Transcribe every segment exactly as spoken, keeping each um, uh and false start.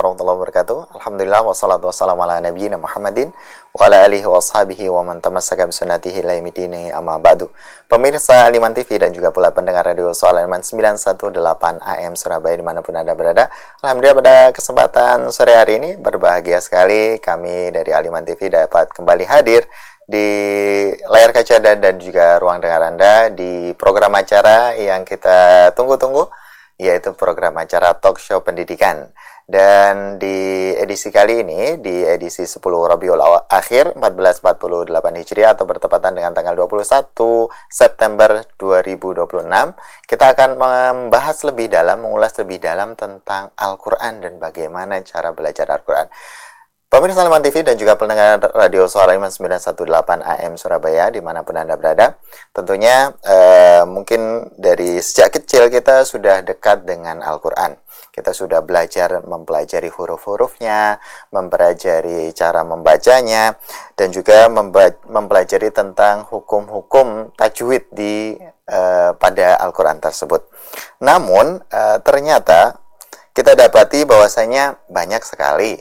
warahmatullahi wabarakatuh. Alhamdulillah wassalatu wassalamu ala nabiyyina Muhammadin wa ala alihi wa ashabihi wa man tamassaka bi sunnatihi ila yaumil amma ba'du. Pemirsa Aliman T V dan juga pula pendengar radio Suara Aliman sembilan satu delapan A M Surabaya dimanapun Anda berada. Alhamdulillah pada kesempatan sore hari ini berbahagia sekali kami dari Aliman T V dapat kembali hadir di layar kaca dan, dan juga ruang dengar Anda di program acara yang kita tunggu-tunggu, yaitu program acara Talk Show Pendidikan. Dan di edisi kali ini, di edisi sepuluh Rabiul Akhir seribu empat ratus empat puluh delapan Hijriah atau bertepatan dengan tanggal dua puluh satu September dua ribu dua puluh enam, kita akan membahas lebih dalam, mengulas lebih dalam tentang Al-Quran dan bagaimana cara belajar Al-Quran. Pemirsa Aliman T V dan juga pendengar radio Suara Aliman sembilan satu delapan A M Surabaya dimanapun Anda berada, tentunya eh, mungkin dari sejak kecil kita sudah dekat dengan Al-Quran. Kita sudah belajar mempelajari huruf-hurufnya, mempelajari cara membacanya, dan juga mempelajari tentang hukum-hukum tajwid di eh, pada Al-Quran tersebut. Namun eh, ternyata kita dapati bahwasanya banyak sekali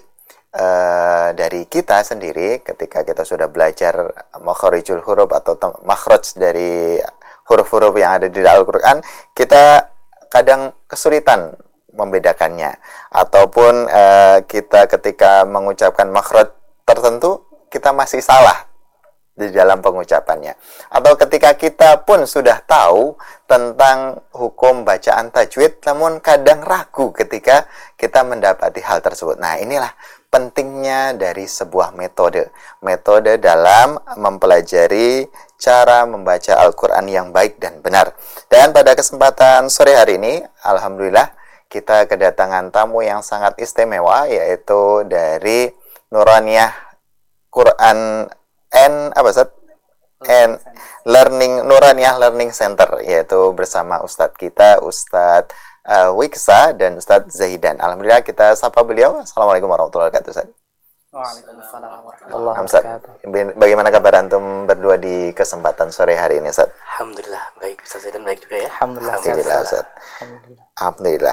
Uh, dari kita sendiri ketika kita sudah belajar makharijul huruf atau makhraj dari huruf-huruf yang ada di Al-Quran, kita kadang kesulitan membedakannya, ataupun uh, kita ketika mengucapkan makhraj tertentu kita masih salah di dalam pengucapannya, atau ketika kita pun sudah tahu tentang hukum bacaan tajwid namun kadang ragu ketika kita mendapati hal tersebut. Nah, inilah pentingnya dari sebuah metode metode dalam mempelajari cara membaca Al-Quran yang baik dan benar. Dan pada kesempatan sore hari ini, alhamdulillah kita kedatangan tamu yang sangat istimewa, yaitu dari Nuraniyah Quran and apa Ustaz? And Learning Nuraniyah Learning Center, yaitu bersama Ustadz kita, Ustadz uh, Wiksa dan Ustadz Zaidan. Alhamdulillah kita sapa beliau. Assalamualaikum warahmatullahi wabarakatuh, Ustadz. Waalaikumsalam warahmatullahi wabarakatuh. Bagaimana kabar antum berdua di kesempatan sore hari ini, Ustadz? Alhamdulillah baik, Ustadz Zaidan baik juga ya. Alhamdulillah, Alhamdulillah Ustadz. Alhamdulillah. Alhamdulillah.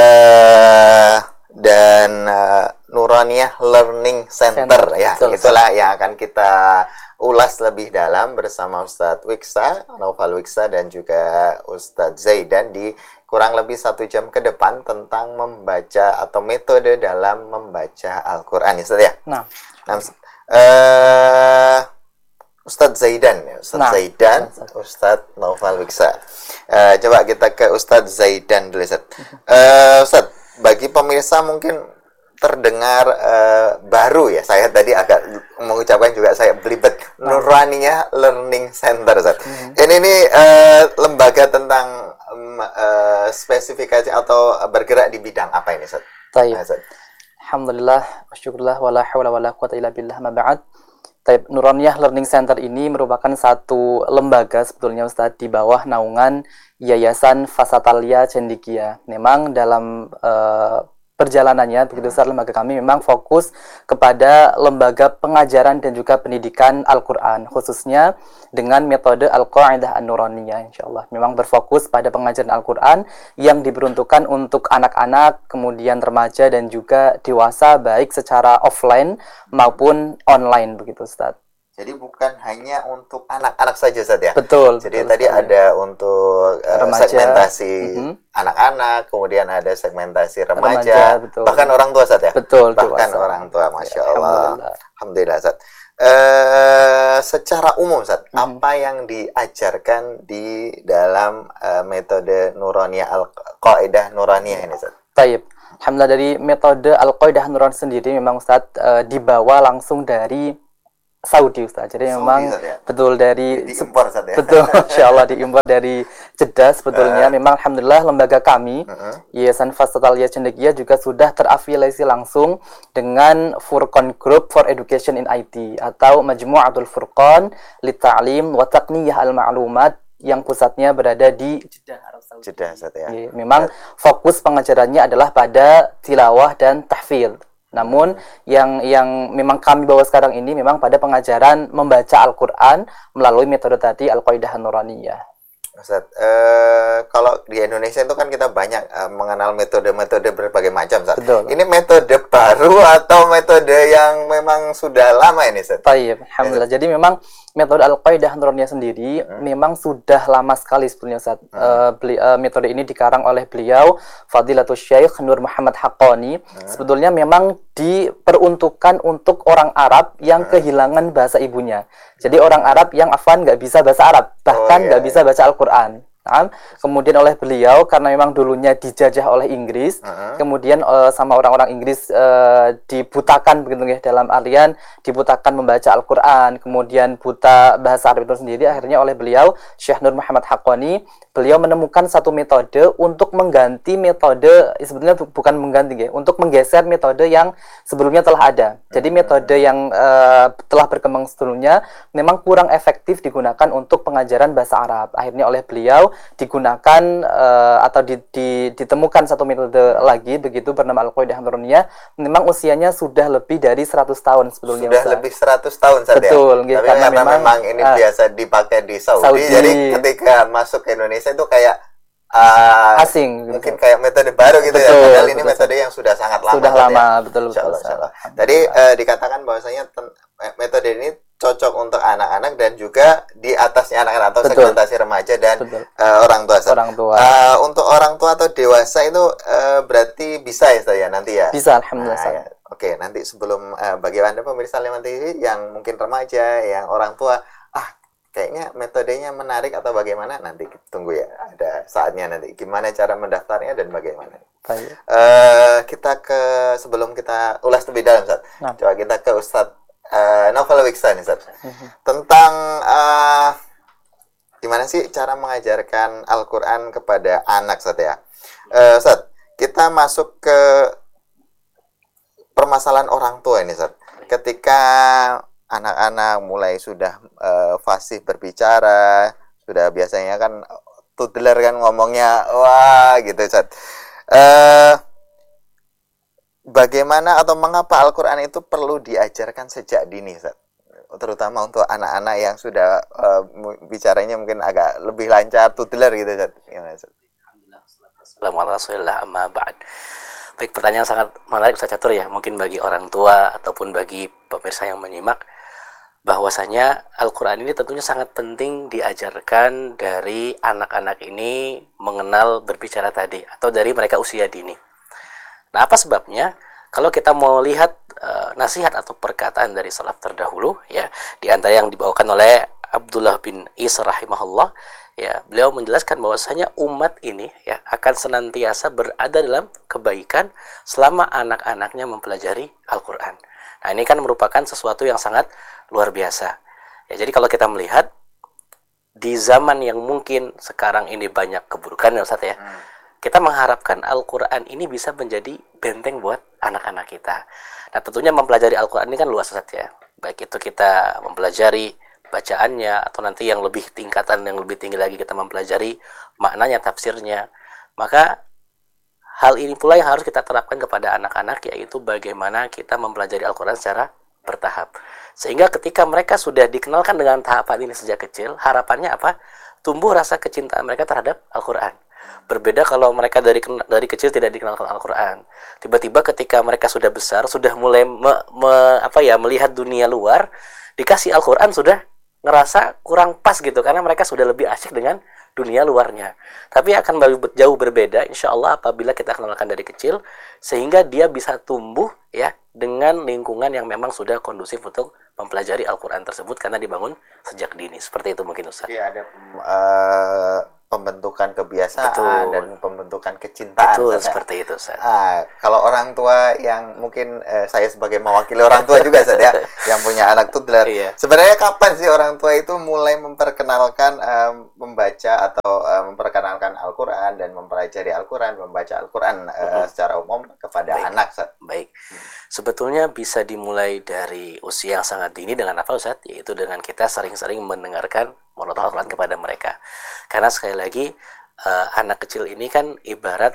Uh, dan uh, Nuraniyah Learning Center, Center ya, betul, itulah yang akan kita ulas lebih dalam bersama Ustadz Wiksa, Naufal Wiksa, dan juga Ustadz Zaidan di kurang lebih satu jam ke depan tentang membaca atau metode dalam membaca Al-Quran, ya Ustadz ya? Nah, nah uh, Ustadz Zaidan, ya, Ustadz nah, Zaidan, Ustadz Naufal Wiksa. Uh, coba kita ke Ustadz Zaidan dulu, Ustadz. Uh, Ustadz, bagi pemirsa mungkin terdengar uh, baru ya, saya tadi agak mengucapkan juga saya belibet, Nuraniyah Learning Center, Ustaz. Hmm. Ini nih uh, lembaga tentang um, uh, spesifikasi atau bergerak di bidang apa ini, Ustaz? Baik. Alhamdulillah, syukurlah, wala haula wala quwata illa billah, ma ba'd. Taib, Nuraniyah Learning Center ini merupakan satu lembaga sebetulnya, Ustaz, di bawah naungan Yayasan Fasatalia Cendekia. Memang dalam uh, perjalanannya, begitu besar lembaga kami memang fokus kepada lembaga pengajaran dan juga pendidikan Al-Quran, khususnya dengan metode Al-Qaidah An-Nuraniyah, insyaallah. Memang berfokus pada pengajaran Al-Quran yang diperuntukkan untuk anak-anak, kemudian remaja dan juga dewasa, baik secara offline maupun online, begitu Ustaz. Jadi bukan hanya untuk anak-anak saja, Ustaz ya? Betul. Jadi betul, tadi betul. Ada untuk uh, segmentasi mm-hmm. anak-anak, kemudian ada segmentasi remaja, remaja bahkan orang tua, Ustaz ya? Betul. Bahkan dewasa. Orang tua, Masya Allah. Alhamdulillah, Alhamdulillah Ustaz. Uh, secara umum, Ustaz, mm-hmm. apa yang diajarkan di dalam uh, metode Nuraniyah Al-Qaidah Nuraniyah ini, Ustaz? Baik. Alhamdulillah, dari metode Al-Qaidah Nuraniyah sendiri memang, Ustaz, uh, dibawa langsung dari Saudi, Ustaz. Jadi Saudi, memang ya? Betul dari diimpor, Ustaz, ya? Betul, insyaallah diimpor dari Jeddah sebetulnya. Uh, memang alhamdulillah lembaga kami uh-uh. Yayasan Fasatalia Cendekia juga sudah terafiliasi langsung dengan Furqan Group for Education in I T atau Majmu'atul Furqan Litta'lim wa Taqniyah Al-Ma'lumat yang pusatnya berada di Jeddah, Arab Saudi. Jeddah, Ustaz, ya. Ya, memang fokus pengajarannya adalah pada tilawah dan tahfidz. Namun yang yang memang kami bawa sekarang ini memang pada pengajaran membaca Al-Quran melalui metode tadi Al-Qaidah An-Nuraniyah. Ustaz, eh, kalau di Indonesia itu kan kita banyak eh, mengenal metode-metode berbagai macam, Ustaz. Betul. Ini metode baru atau metode yang memang sudah lama ini, Ustaz? Baik, alhamdulillah. Jadi memang metode Al-Qaidah Nuraniah sendiri hmm. memang sudah lama sekali sebetulnya, Ustaz. Hmm. Uh, beli, uh, metode ini dikarang oleh beliau Fadilatul Syekh Nur Muhammad Haqqani. Hmm. Sebetulnya memang diperuntukkan untuk orang Arab yang hmm. kehilangan bahasa ibunya. Jadi orang Arab yang afwan nggak bisa bahasa Arab, bahkan nggak oh, iya, bisa baca Al-Quran. Nah, kemudian oleh beliau karena memang dulunya dijajah oleh Inggris, uh-huh. kemudian uh, sama orang-orang Inggris uh, dibutakan begitu ya, dalam artian dibutakan membaca Al-Quran, kemudian buta bahasa Arab itu sendiri. Akhirnya oleh beliau Syekh Nur Muhammad Haqqani, beliau menemukan satu metode untuk mengganti metode, sebetulnya bukan mengganti ya, untuk menggeser metode yang sebelumnya telah ada. Jadi metode yang uh, telah berkembang sebelumnya memang kurang efektif digunakan untuk pengajaran bahasa Arab. Akhirnya oleh beliau digunakan uh, atau di, di, ditemukan satu metode lagi begitu bernama Al-Qaidah Nuraniah. Memang usianya sudah lebih dari seratus tahun sebelumnya. Sudah Ustaz. Lebih seratus tahun saja. Betul, ya? Tapi karena karena memang, memang ini uh, biasa dipakai di Saudi, Saudi. Jadi ketika masuk ke Indonesia itu kayak uh, asing mungkin gitu. Kayak metode baru gitu. Betul, ya. Padahal ini betul, metode yang sudah sangat lama. Sudah lama, ya. betul betul. Insya Allah, insya Allah. Tadi uh, dikatakan bahwasanya metode ini cocok untuk anak-anak dan juga di atasnya anak-anak atau betul. Segmentasi remaja dan uh, orang tua. Orang tua. Uh, untuk orang tua atau dewasa itu uh, berarti bisa ya saya nanti ya. Bisa, alhamdulillah. Nah, ya. Oke, nanti sebelum uh, bagi Anda pemirsa Liman T V yang mungkin remaja, yang orang tua, ah kayaknya metodenya menarik atau bagaimana, nanti tunggu ya, ada saatnya nanti. Gimana cara mendaftarnya dan bagaimana. Baik. Uh, kita ke sebelum kita ulas lebih dalam, Ustaz. Nah. Coba kita ke Ustaz Uh, Naufal Wiksan, Ustaz. Uh-huh. Tentang uh, gimana sih cara mengajarkan Al-Quran kepada anak, Ustaz ya. Uh, Ustaz, kita masuk ke permasalahan orang tua ini, Ustaz. Ketika anak-anak mulai sudah uh, fasih berbicara, sudah biasanya kan toddler kan ngomongnya wah gitu, Ustaz. Uh, Bagaimana atau mengapa Al-Quran itu perlu diajarkan sejak dini, Ustaz? Terutama untuk anak-anak yang sudah uh, bicaranya mungkin agak lebih lancar, toddler gitu, Ustaz. Gimana, Ustaz? Alhamdulillah, amma ba'd. Baik, pertanyaan sangat menarik, Ustaz Catur ya. Mungkin bagi orang tua ataupun bagi pemirsa yang menyimak, bahwasanya Al-Quran ini tentunya sangat penting diajarkan dari anak-anak ini mengenal berbicara tadi, atau dari mereka usia dini. Nah, apa sebabnya? Kalau kita mau lihat uh, nasihat atau perkataan dari salaf terdahulu, ya, di antara yang dibawakan oleh Abdullah bin Isa rahimahullah, ya, beliau menjelaskan bahwasanya umat ini ya akan senantiasa berada dalam kebaikan selama anak-anaknya mempelajari Al-Quran. Nah, ini kan merupakan sesuatu yang sangat luar biasa. Ya, jadi kalau kita melihat di zaman yang mungkin sekarang ini banyak keburukan, ya Ustaz ya. Hmm. Kita mengharapkan Al-Quran ini bisa menjadi benteng buat anak-anak kita. Nah, tentunya mempelajari Al-Quran ini kan luas, Ustaz ya. Baik itu kita mempelajari bacaannya, atau nanti yang lebih tingkatan, yang lebih tinggi lagi kita mempelajari maknanya, tafsirnya. Maka hal ini pula yang harus kita terapkan kepada anak-anak, yaitu bagaimana kita mempelajari Al-Quran secara bertahap. Sehingga ketika mereka sudah dikenalkan dengan tahapan ini sejak kecil, harapannya apa? Tumbuh rasa kecintaan mereka terhadap Al-Quran. Berbeda kalau mereka dari dari kecil tidak dikenalkan Al-Quran. Tiba-tiba ketika mereka sudah besar, sudah mulai me, me, apa ya, melihat dunia luar, dikasih Al-Quran sudah ngerasa kurang pas gitu, karena mereka sudah lebih asyik dengan dunia luarnya. Tapi akan jauh berbeda insya Allah apabila kita kenalkan dari kecil, sehingga dia bisa tumbuh ya dengan lingkungan yang memang sudah kondusif untuk mempelajari Al-Quran tersebut, karena dibangun sejak dini. Seperti itu mungkin, Ustaz. Iya, ada uh, pembentukan kebiasaan. Betul. Dan pembentukan kecintaan. Betul, seperti itu, Ustaz. Ah, kalau orang tua yang mungkin eh, saya sebagai mewakili orang tua juga, Ustaz ya, yang punya anak toddler. Iya. Sebenarnya kapan sih orang tua itu mulai memperkenalkan um, membaca atau um, memperkenalkan Al-Quran dan mempelajari Al-Quran, membaca Al-Quran uh, uh-huh. secara umum kepada Baik. anak, Ustaz? Baik. Sebetulnya bisa dimulai dari usia yang sangat dini dengan apa, Ustaz? Yaitu dengan kita sering-sering mendengarkan monolog Al-Quran kepada mereka. Karena sekali lagi uh, anak kecil ini kan ibarat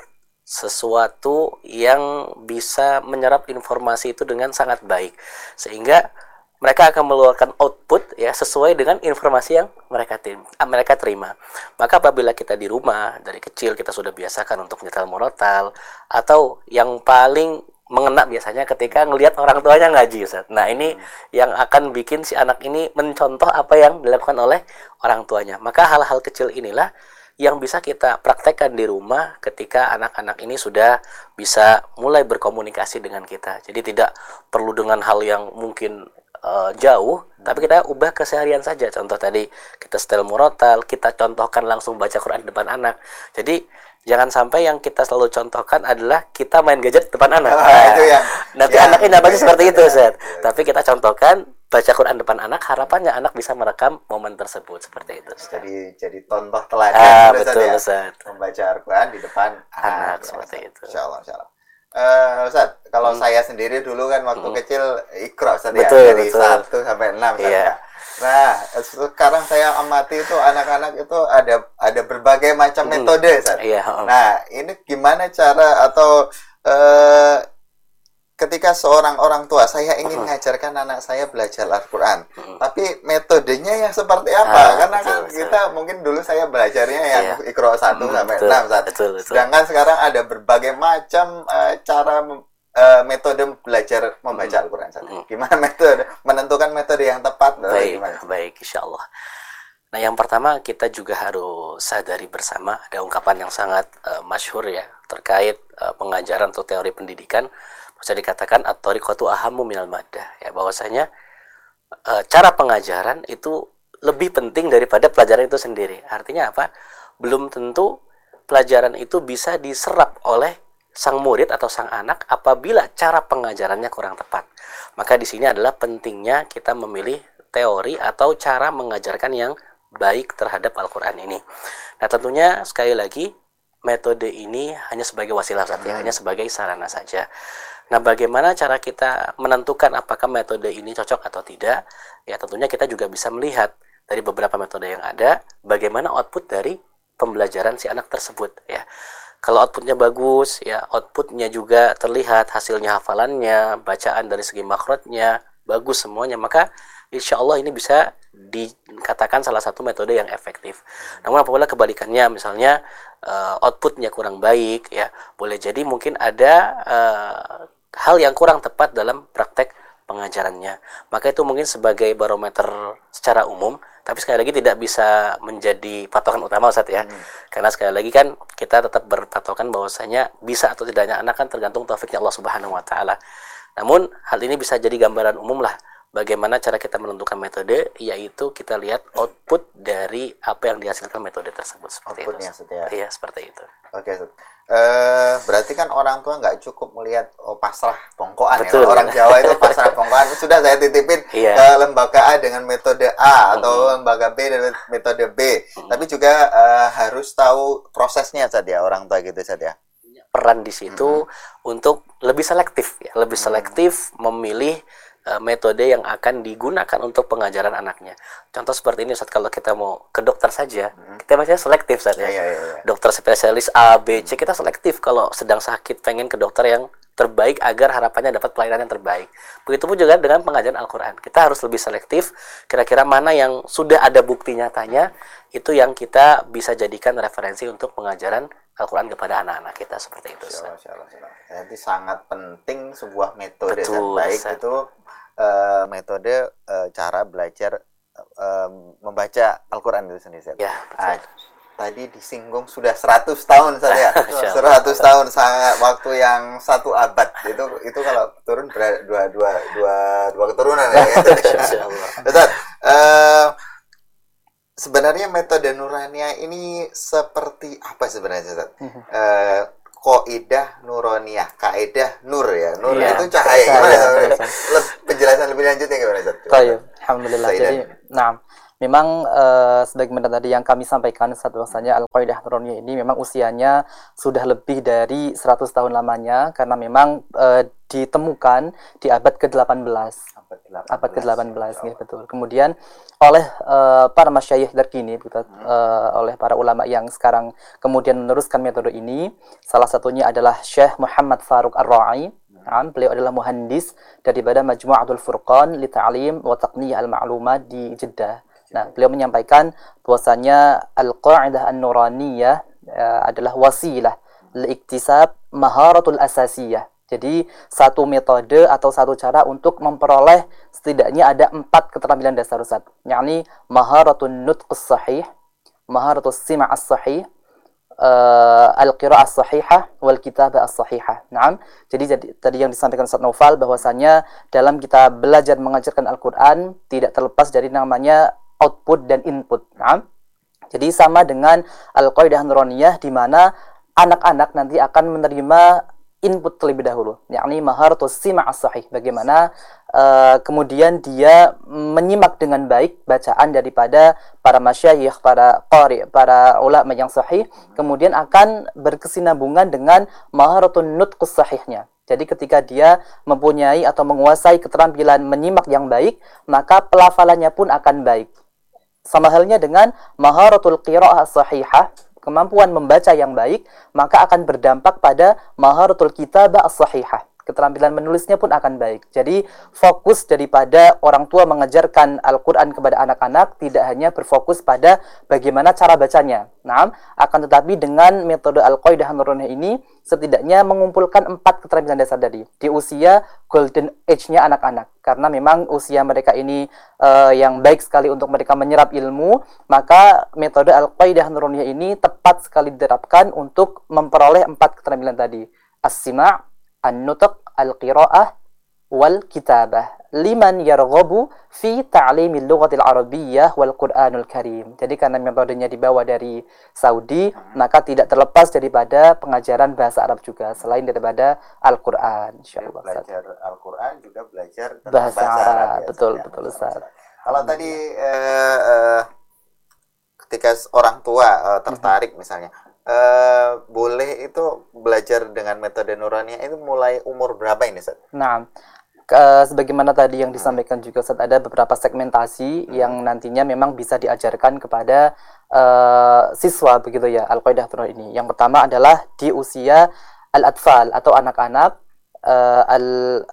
sesuatu yang bisa menyerap informasi itu dengan sangat baik, sehingga mereka akan mengeluarkan output ya sesuai dengan informasi yang mereka terima, mereka terima. Maka apabila kita di rumah dari kecil kita sudah biasakan untuk nyetel murotal, atau yang paling mengena biasanya ketika ngelihat orang tuanya ngaji, Ustaz. Nah, ini hmm. yang akan bikin si anak ini mencontoh apa yang dilakukan oleh orang tuanya. Maka hal-hal kecil inilah yang bisa kita praktekkan di rumah ketika anak-anak ini sudah bisa mulai berkomunikasi dengan kita. Jadi tidak perlu dengan hal yang mungkin Uh, jauh, hmm. tapi kita ubah keseharian saja. Contoh tadi kita setel murotal, kita contohkan langsung baca Quran di depan anak. Jadi jangan sampai yang kita selalu contohkan adalah kita main gadget depan anak. Nah, nah, itu yang, nanti yang, anaknya nabasnya seperti itu, Ustaz. Tapi kita contohkan baca Quran depan anak, harapannya anak bisa merekam momen tersebut seperti itu, Ustaz. Jadi jadi contoh teladan, ah, betul, ya, Ustaz. Membaca Al-Quran di depan anak, anak ya, seperti Ustaz. itu. Insyaallah, insyaallah. Uh, Ustaz, kalau hmm. saya sendiri dulu kan waktu hmm. kecil Iqra, Ustaz, betul, ya, dari betul. satu sampai enam, yeah. Nah, sekarang saya amati itu anak-anak itu ada ada berbagai macam hmm. metode, Ustaz. Yeah. Oh. Nah, ini gimana cara atau uh, ketika seorang orang tua saya ingin uh-huh. mengajarkan anak saya belajar Al-Quran, uh-huh. tapi metodenya yang seperti apa? Ah, Karena betul, kan betul. kita mungkin dulu saya belajarnya yang yeah. Iqra satu hmm, sampai enam, sedangkan sekarang ada berbagai macam uh, cara uh, metode belajar membaca hmm. Al-Quran. Hmm. Gimana metode menentukan metode yang tepat? Baik, gimana? baik, insya Allah. Nah, yang pertama kita juga harus sadari bersama ada ungkapan yang sangat uh, masyhur ya terkait uh, pengajaran atau teori pendidikan. Bisa dikatakan at-thariqatu ahammu minal maddah, ya, bahwasanya e, cara pengajaran itu lebih penting daripada pelajaran itu sendiri. Artinya apa? Belum tentu pelajaran itu bisa diserap oleh sang murid atau sang anak apabila cara pengajarannya kurang tepat. Maka di sini adalah pentingnya kita memilih teori atau cara mengajarkan yang baik terhadap Al-Quran ini. Nah, tentunya sekali lagi metode ini hanya sebagai wasilah saja, hanya sebagai sarana saja. Nah, bagaimana cara kita menentukan apakah metode ini cocok atau tidak? Ya, tentunya kita juga bisa melihat dari beberapa metode yang ada, bagaimana output dari pembelajaran si anak tersebut. Ya, kalau outputnya bagus, ya outputnya juga terlihat hasilnya hafalannya, bacaan dari segi makrotnya bagus semuanya, maka insya Allah ini bisa dikatakan salah satu metode yang efektif. Namun apabila kebalikannya, misalnya uh, outputnya kurang baik, ya boleh jadi mungkin ada uh, hal yang kurang tepat dalam praktek pengajarannya. Maka itu mungkin sebagai barometer secara umum, tapi sekali lagi tidak bisa menjadi patokan utama, Ustaz, ya. Hmm. Karena sekali lagi kan kita tetap berpatokan bahwasanya bisa atau tidaknya anak kan tergantung taufiknya Allah Subhanahu wa taala. Namun hal ini bisa jadi gambaran umum lah bagaimana cara kita menentukan metode, yaitu kita lihat output dari apa yang dihasilkan metode tersebut. Seperti Outputnya, itu. Ya. Iya, seperti itu. Oke, Ustaz. Uh, berarti kan orang tua nggak cukup melihat oh, pasrah bongkoan. Betul, ya. Orang Jawa itu pasrah bongkoan. Sudah saya titipin iya. ke lembaga A dengan metode A atau mm-hmm. lembaga B dengan metode B. Mm-hmm. Tapi juga uh, harus tahu prosesnya saja orang tua gitu saja. Peran di situ mm-hmm. untuk lebih selektif, ya, lebih mm-hmm. selektif memilih metode yang akan digunakan untuk pengajaran anaknya. Contoh seperti ini, Ustaz, kalau kita mau ke dokter saja, hmm. kita masih selektif, Ustaz, ya. Ya, ya, ya. Dokter spesialis A, B, C, kita selektif kalau sedang sakit pengen ke dokter yang terbaik agar harapannya dapat pelayanan yang terbaik. Begitupun juga dengan pengajaran Al-Quran. Kita harus lebih selektif, kira-kira mana yang sudah ada bukti nyatanya, itu yang kita bisa jadikan referensi untuk pengajaran Al-Quran kepada anak-anak kita, seperti itu. Jadi sangat penting sebuah metode Betul, yang baik Ustaz. Itu uh, metode uh, cara belajar uh, membaca Al-Quran itu sendiri. Ya, uh, tadi disinggung sudah seratus tahun saja. seratus tahun sangat waktu yang satu abad. Itu itu kalau turun ber, dua dua dua dua keturunan ya. Ustaz, uh, sebenarnya metode Nuraniyah ini seperti apa sebenarnya, Ustaz? Uh-huh. Uh, Kaidah Nuraniyah, kaidah nur ya. Nur ya, itu cahaya. Gimana? Penjelasan lebih lanjutnya gimana, Ustaz? Baik, alhamdulillah. Jadi, nah, memang uh, sebagaimana tadi yang kami sampaikan saat bahwasanya Al-Qaidah Nuraniyah ini memang usianya sudah lebih dari seratus tahun lamanya karena memang uh, ditemukan di abad ke delapan belas. Abad ke delapan belas, ya, betul. Kemudian oleh uh, para masyayikh terkini, betul, hmm. uh, oleh para ulama yang sekarang kemudian meneruskan metode ini, salah satunya adalah Syekh Muhammad Faruq Ar-Ra'i. Hmm. Nah, beliau adalah muhandis daripada Majmu'atul Furqan li Ta'lim wa Taqniyah al-Ma'lumat di Jeddah. Nah, beliau menyampaikan bahwasanya al-qa'idah an-nuraniyah uh, adalah wasilah liiktisab maharatul asasiyah. Jadi satu metode atau satu cara untuk memperoleh setidaknya ada empat keterampilan dasar Ustaz. Yakni maharatun nutqus sahih, maharatus sima'as sahih, uh, al-qira'ah sahihah, wal kitabah as-sahihah. Naam. Jadi, jadi tadi yang disampaikan Ustaz Naufal bahwasanya dalam kita belajar mengajarkan Al-Qur'an tidak terlepas dari namanya output dan input. Naam. Jadi sama dengan al-qaidah nuraniyah di mana anak-anak nanti akan menerima input terlebih dahulu, yakni maharatus sima'as sahih, bagaimana uh, kemudian dia menyimak dengan baik bacaan daripada para masyayikh, para qari, para ulama yang sahih, kemudian akan berkesinambungan dengan maharatun nutqus sahihnya. Jadi ketika dia mempunyai atau menguasai keterampilan menyimak yang baik, maka pelafalannya pun akan baik. Sama halnya dengan maharatul qira'ah sahihah, kemampuan membaca yang baik, maka akan berdampak pada maharatul kitabah as-sahihah. Keterampilan menulisnya pun akan baik. Jadi fokus daripada orang tua mengajarkan Al-Quran kepada anak-anak tidak hanya berfokus pada bagaimana cara bacanya. Nah, akan tetapi dengan metode Al-Qaidah An-Nuraniyah ini setidaknya mengumpulkan empat keterampilan dasar tadi di usia golden age-nya anak-anak. Karena memang usia mereka ini uh, yang baik sekali untuk mereka menyerap ilmu, maka metode Al-Qaidah An-Nuraniyah ini tepat sekali diterapkan untuk memperoleh empat keterampilan tadi. As-sima', an-nutq, al-qira'ah, wal kitabah. Liman yarghabu fi ta'limil lughatil arabiyyah wal Qur'anul Karim. Jadi karena metodenya dibawa dari Saudi, maka tidak terlepas daripada pengajaran bahasa Arab juga selain daripada Al-Qur'an, insyaallah. Belajar Al-Qur'an juga belajar bahasa, bahasa Arab. Arab ya, betul, ya, betul Ustaz. Kalau tadi eh, eh, ketika orang tua eh, tertarik mm-hmm. misalnya Uh, boleh itu belajar dengan metode Nuraniyah itu mulai umur berapa ini, Ustaz? Nah, ke, sebagaimana tadi yang disampaikan juga, Ustaz, ada beberapa segmentasi hmm. yang nantinya memang bisa diajarkan kepada uh, siswa begitu ya, Al-Qaidah Nuraniyah ini. Yang pertama adalah di usia al-atfal atau anak-anak, uh, al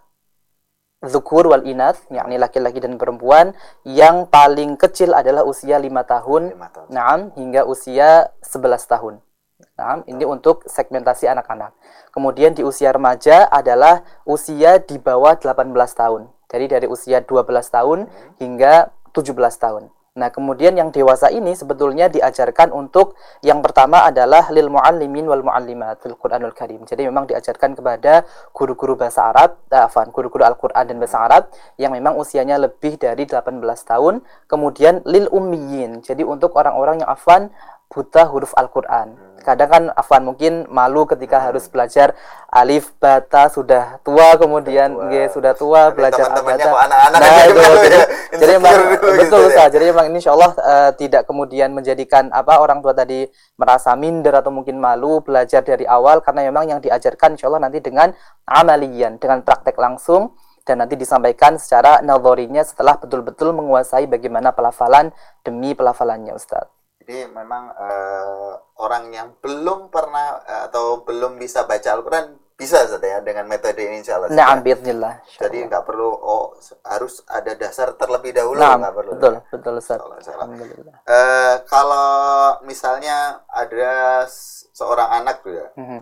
Zukur wal inath, yakni laki-laki dan perempuan, yang paling kecil adalah usia lima tahun, tahun. Naam, hingga usia sebelas tahun. Nah, ini untuk segmentasi anak-anak. Kemudian di usia remaja adalah usia di bawah delapan belas tahun. Jadi dari usia dua belas tahun hingga tujuh belas tahun. Nah, kemudian yang dewasa ini sebetulnya diajarkan untuk yang pertama adalah lil muallimin wal muallimat fil Qur'anul Karim. Jadi memang diajarkan kepada guru-guru bahasa Arab, afan, guru-guru Al-Qur'an dan bahasa Arab yang memang usianya lebih dari delapan belas tahun. Kemudian lil ummiyin. Jadi untuk orang-orang yang afan buta huruf Al-Quran. Kadang kan afwan mungkin malu ketika hmm. harus belajar alif bata, sudah tua kemudian tua. Nge, sudah tua. Nanti belajar bata. Anak-anak nah, gitu, jadi, jadi memang gitu, betul gitu, Ustaz. ya. Jadi memang insya Allah uh, tidak kemudian menjadikan apa orang tua tadi merasa minder atau mungkin malu belajar dari awal, karena memang yang diajarkan insya Allah nanti dengan amalian, dengan praktek langsung, dan nanti disampaikan secara nadharinya setelah betul-betul menguasai bagaimana pelafalan demi pelafalannya, Ustaz. Jadi memang uh, orang yang belum pernah uh, atau belum bisa baca Al-Quran bisa saja ya dengan metode ini insya Allah. Nah, bismillah. Jadi nggak perlu oh harus ada dasar terlebih dahulu, nah, nggak perlu. Betul, ya? betul Ustaz. Alhamdulillah. Uh, kalau misalnya ada seorang anak tuh ya, mm-hmm.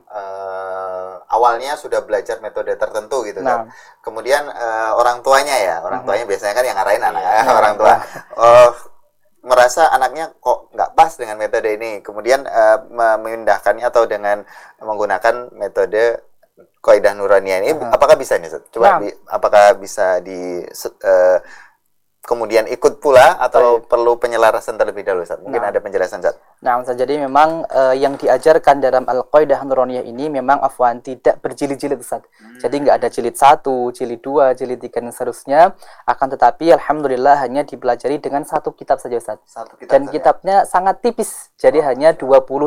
uh, awalnya sudah belajar metode tertentu gitu nah. kan. Kemudian uh, orang tuanya ya, orang mm-hmm. tuanya biasanya kan yang ngarahin anak ya, nah, orang tua. Oh, merasa anaknya kok nggak pas dengan metode ini, kemudian uh, memindahkannya atau dengan menggunakan metode Qaidah Nuraniyah ini, uh-huh. apakah bisa nih? Coba, nah. di, apakah bisa di uh, kemudian ikut pula atau Baik. perlu penyelarasan terlebih dahulu, Ustaz? Mungkin nah. ada penjelasan, Ustaz. Nah, Ustaz, jadi memang uh, yang diajarkan dalam Al-Qaidah Nuraniyah ini memang afwan tidak berjilid-jilid, Ustaz. Hmm. Jadi nggak ada jilid satu, jilid dua, jilid tiga dan seterusnya. Akan tetapi alhamdulillah hanya dipelajari dengan satu kitab saja, Ustaz. Satu kitab dan saja. Kitabnya sangat tipis. Jadi oh, hanya dua puluh